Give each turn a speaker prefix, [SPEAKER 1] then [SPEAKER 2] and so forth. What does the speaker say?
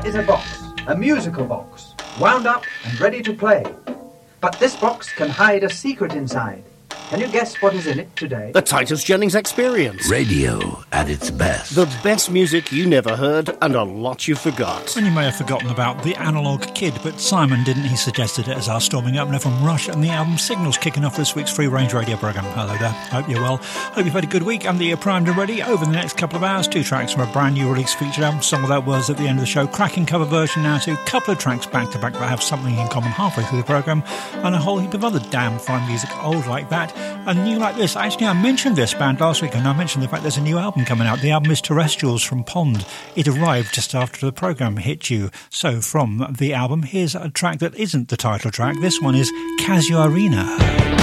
[SPEAKER 1] is a box, a musical box, wound up and ready to play. But this box can hide a secret inside. Can you guess what is in it today?
[SPEAKER 2] The Titus Jennings Experience.
[SPEAKER 3] Radio at its best.
[SPEAKER 2] The best music you never heard and a lot you forgot.
[SPEAKER 4] And you may have forgotten about The Analog Kid, but Simon didn't. He suggested it as our storming opener from Rush and the album Signals, kicking off this week's Free Range Radio programme. Hello there. Hope you're well. Hope you've had a good week and that you're primed and ready. Over the next couple of hours, 2 tracks from a brand new release featured album. Some of that was at the end of the show. Cracking cover version now too. Couple of tracks back to back that have something in common halfway through the programme. And a whole heap of other damn fine music, old like that and new like this. Actually, I mentioned this band last week, and I mentioned the fact there's a new album coming out. The album is Terrestrials from Pond. It arrived just after the programme hit you. So from the album, here's a track that isn't the title track. This one is Casuarina.